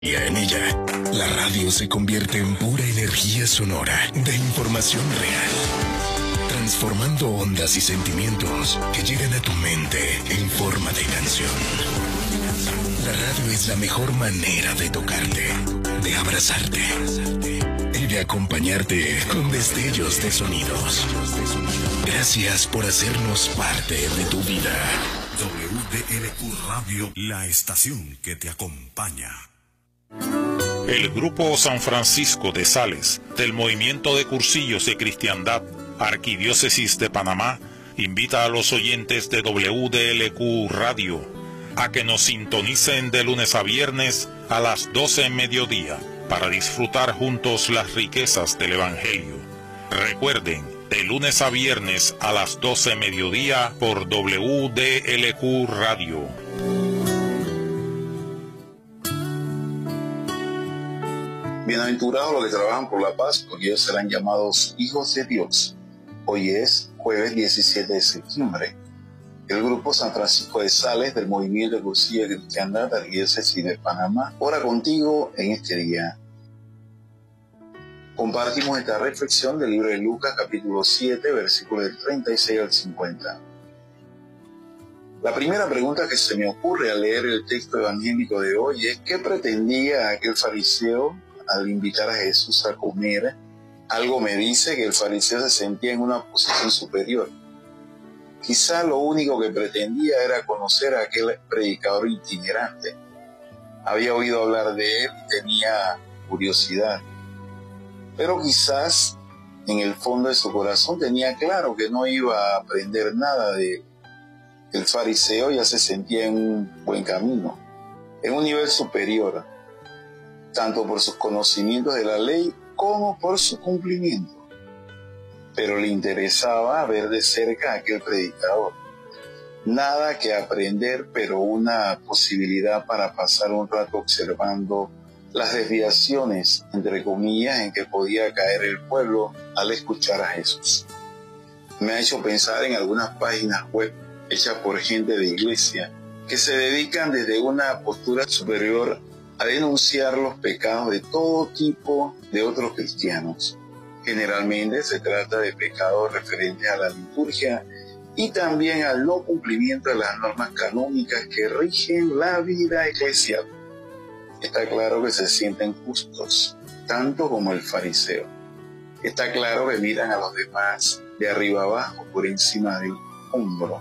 Y en ella, la radio se convierte en pura energía sonora de información real, transformando ondas y sentimientos que llegan a tu mente en forma de canción. La radio es la mejor manera de tocarte, de abrazarte y de acompañarte con destellos de sonidos. Gracias por hacernos parte de tu vida. WDLQ Radio, la estación que te acompaña. El Grupo San Francisco de Sales, del Movimiento de Cursillos de Cristiandad, Arquidiócesis de Panamá, invita a los oyentes de WDLQ Radio a que nos sintonicen de lunes a viernes a las 12 en mediodía para disfrutar juntos las riquezas del Evangelio. Recuerden, de lunes a viernes a las 12 mediodía por WDLQ Radio. Bienaventurados los que trabajan por la paz, porque ellos serán llamados hijos de Dios. Hoy es jueves 17 de septiembre. El Grupo San Francisco de Sales del Movimiento de Cursillos de Cristiandad, Arquidiócesis de Panamá, ora contigo en este día. Compartimos esta reflexión del libro de Lucas, capítulo 7, versículos del 36 al 50. La primera pregunta que se me ocurre al leer el texto evangélico de hoy es: ¿qué pretendía aquel fariseo al invitar a Jesús a comer? Algo me dice que el fariseo se sentía en una posición superior. Quizá lo único que pretendía era conocer a aquel predicador itinerante. Había oído hablar de él y tenía curiosidad. Pero quizás en el fondo de su corazón tenía claro que no iba a aprender nada de él. El fariseo ya se sentía en un buen camino, en un nivel superior, tanto por sus conocimientos de la ley como por su cumplimiento. Pero le interesaba ver de cerca a aquel predicador. Nada que aprender, pero una posibilidad para pasar un rato observando las desviaciones, entre comillas, en que podía caer el pueblo al escuchar a Jesús. Me ha hecho pensar en algunas páginas web hechas por gente de iglesia que se dedican desde una postura superior a denunciar los pecados de todo tipo de otros cristianos. Generalmente se trata de pecados referentes a la liturgia y también al no cumplimiento de las normas canónicas que rigen la vida eclesial. Está claro que se sienten justos, tanto como el fariseo. Está claro que miran a los demás de arriba abajo, por encima del hombro.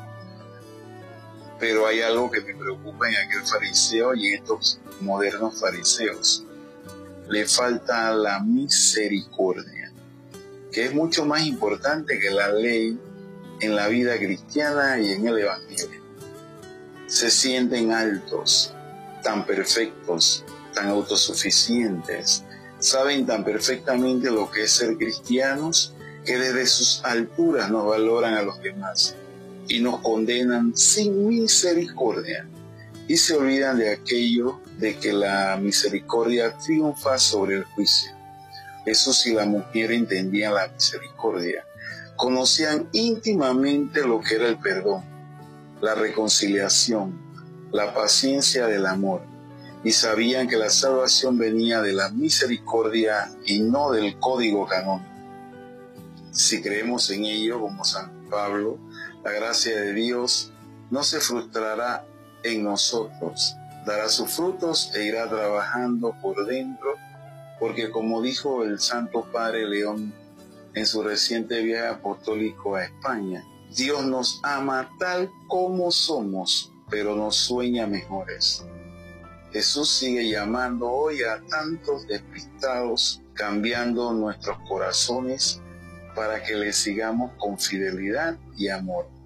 Pero hay algo que me preocupa en aquel fariseo y en estos modernos fariseos. Le falta la misericordia, que es mucho más importante que la ley en la vida cristiana y en el Evangelio. Se sienten altos, tan perfectos, tan autosuficientes, saben tan perfectamente lo que es ser cristianos, que desde sus alturas nos valoran a los demás y nos condenan sin misericordia, y se olvidan de aquello de que la misericordia triunfa sobre el juicio. Jesús y la mujer entendían la misericordia, conocían íntimamente lo que era el perdón, la reconciliación, la paciencia del amor, y sabían que la salvación venía de la misericordia y no del código canónico. Si creemos en ello, como San Pablo, la gracia de Dios no se frustrará en nosotros, dará sus frutos e irá trabajando por dentro, porque como dijo el Santo Padre León en su reciente viaje apostólico a España, Dios nos ama tal como somos, pero nos sueña mejores. Jesús sigue llamando hoy a tantos despistados, cambiando nuestros corazones para que le sigamos con fidelidad y amor.